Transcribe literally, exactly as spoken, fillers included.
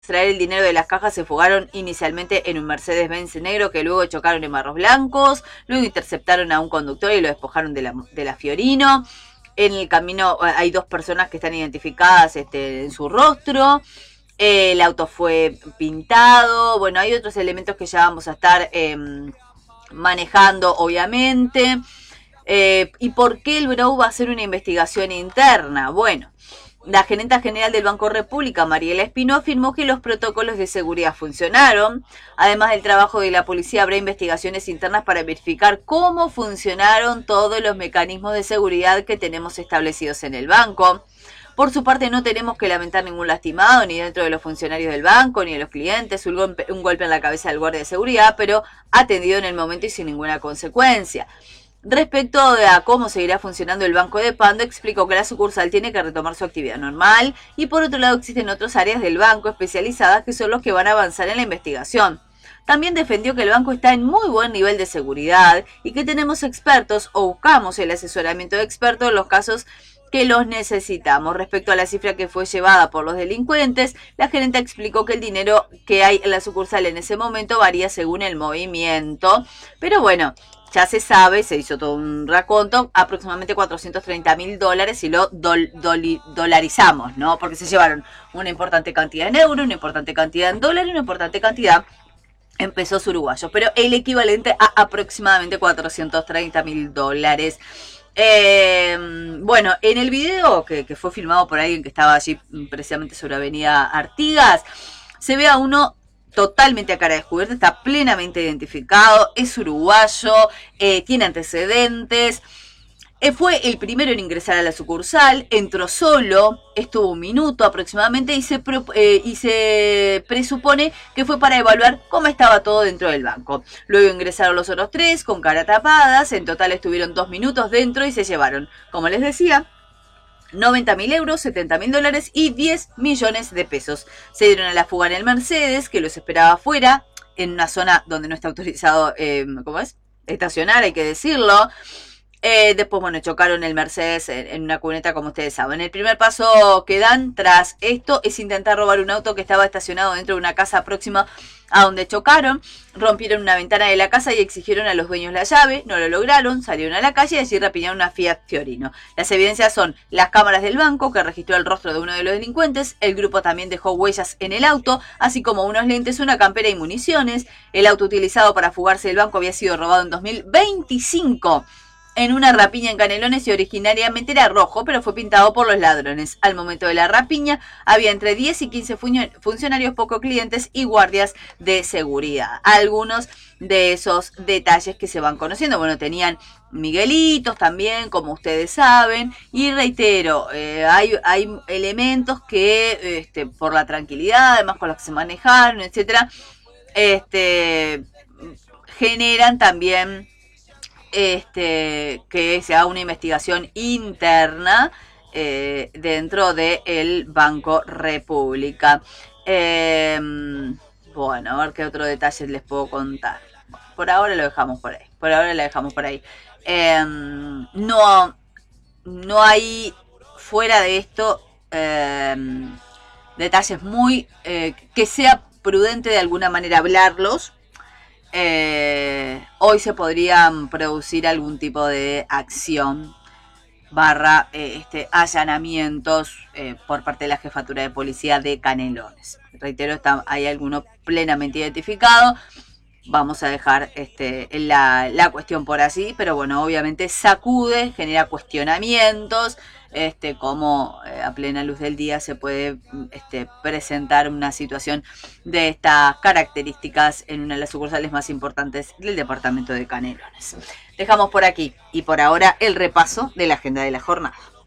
extraer el dinero de las cajas se fugaron inicialmente en un Mercedes-Benz negro que luego chocaron en barros blancos, luego interceptaron a un conductor y lo despojaron de la, de la Fiorino. En el camino hay dos personas que están identificadas este, en su rostro. El auto fue pintado. Bueno, hay otros elementos que ya vamos a estar eh, manejando, obviamente. Eh, ¿Y por qué el Bureau va a hacer una investigación interna? Bueno, la gerenta general del Banco República, Mariela Espino, afirmó que los protocolos de seguridad funcionaron. Además del trabajo de la policía, habrá investigaciones internas para verificar cómo funcionaron todos los mecanismos de seguridad que tenemos establecidos en el banco. Por su parte, no tenemos que lamentar ningún lastimado, ni dentro de los funcionarios del banco, ni de los clientes, un golpe, un golpe en la cabeza del guardia de seguridad, pero atendido en el momento y sin ninguna consecuencia. Respecto a cómo seguirá funcionando el Banco de Pando, explicó que la sucursal tiene que retomar su actividad normal y por otro lado existen otras áreas del banco especializadas que son los que van a avanzar en la investigación. También defendió que el banco está en muy buen nivel de seguridad y que tenemos expertos o buscamos el asesoramiento de expertos en los casos que los necesitamos. Respecto a la cifra que fue llevada por los delincuentes, la gerente explicó que el dinero que hay en la sucursal en ese momento varía según el movimiento, pero bueno, ya se sabe, se hizo todo un raconto, aproximadamente cuatrocientos treinta mil dólares y lo dol, dol, dolarizamos, ¿no? Porque se llevaron una importante cantidad en euros, una importante cantidad en dólares y una importante cantidad en pesos uruguayos, pero el equivalente a aproximadamente cuatrocientos treinta mil dólares. Eh, bueno, en el video que, que fue filmado por alguien que estaba allí precisamente sobre Avenida Artigas, se ve a uno totalmente a cara descubierta, está plenamente identificado, es uruguayo, eh, tiene antecedentes, eh, fue el primero en ingresar a la sucursal, entró solo, estuvo un minuto aproximadamente y se, eh, y se presupone que fue para evaluar cómo estaba todo dentro del banco. Luego ingresaron los otros tres con cara tapadas, en total estuvieron dos minutos dentro y se llevaron, como les decía, noventa mil euros, setenta mil dólares y diez millones de pesos. Se dieron a la fuga en el Mercedes, que los esperaba afuera, en una zona donde no está autorizado, eh, ¿cómo es? Estacionar, hay que decirlo. Eh, después, bueno, chocaron el Mercedes en, en una cuneta, como ustedes saben. El primer paso que dan tras esto es intentar robar un auto que estaba estacionado dentro de una casa próxima a donde chocaron. Rompieron una ventana de la casa y exigieron a los dueños la llave. No lo lograron, salieron a la calle y allí rapiñaron una Fiat Fiorino. Las evidencias son las cámaras del banco que registró el rostro de uno de los delincuentes. El grupo también dejó huellas en el auto, así como unos lentes, una campera y municiones. El auto utilizado para fugarse del banco había sido robado en dos mil veinticinco. En una rapiña en Canelones y originariamente era rojo, pero fue pintado por los ladrones. Al momento de la rapiña había entre diez y quince funcionarios, pocos clientes y guardias de seguridad. Algunos de esos detalles que se van conociendo. Bueno, tenían miguelitos también, como ustedes saben. Y reitero, eh, hay, hay elementos que, este, por la tranquilidad, además con los que se manejaron, etcétera, este, generan también Este, que se haga una investigación interna eh, dentro del Banco República. Eh, bueno, a ver qué otro detalle les puedo contar. Por ahora lo dejamos por ahí. Por ahora lo dejamos por ahí. Eh, no, no hay fuera de esto eh, detalles muy eh, que sea prudente de alguna manera hablarlos. Eh, hoy se podrían producir algún tipo de acción barra eh, este, allanamientos eh, por parte de la Jefatura de Policía de Canelones. Reitero, está, hay alguno plenamente identificado. Vamos a dejar este, la, la cuestión por así, pero bueno, obviamente sacude, genera cuestionamientos, este, cómo eh, a plena luz del día se puede este, presentar una situación de estas características en una de las sucursales más importantes del departamento de Canelones. Dejamos por aquí y por ahora el repaso de la agenda de la jornada.